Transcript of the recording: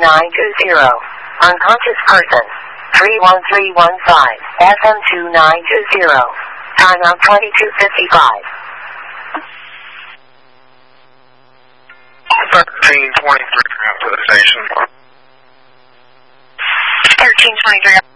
FM2920. Unconscious person. 31315. FM2920. Time out 22:55. 1323 out to the station. 1323.